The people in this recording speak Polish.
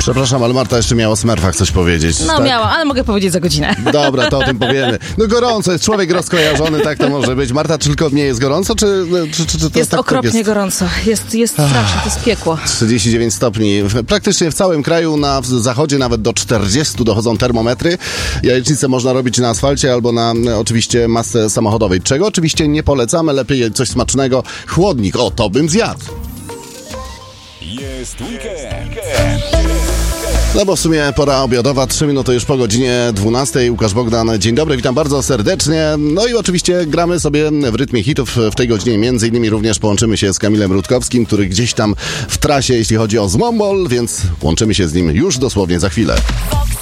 Przepraszam, ale Marta jeszcze miała o Smurfach coś powiedzieć. No tak? miałam, ale mogę powiedzieć za godzinę. Dobra, to o tym powiemy. No gorąco, jest człowiek rozkojarzony, tak to może być. Marta, czy tylko nie jest gorąco, czy to Jest tak okropnie jest? gorąco. Jest strasznie, to jest piekło. 39 stopni. Praktycznie w całym kraju, na zachodzie nawet do 40 dochodzą termometry. Jajecznicę można robić na asfalcie albo na oczywiście masce samochodowej. Czego oczywiście nie polecamy, lepiej coś smacznego. Chłodnik, o, to bym zjadł. Jest weekend. No bo w sumie pora obiadowa, 3 minuty już po godzinie 12. Łukasz Bogdan, dzień dobry, witam bardzo serdecznie. No i oczywiście gramy sobie w rytmie hitów w tej godzinie. Między innymi również połączymy się z Kamilem Rutkowskim, który gdzieś tam w trasie, jeśli chodzi o Zmombol, więc łączymy się z nim już dosłownie za chwilę.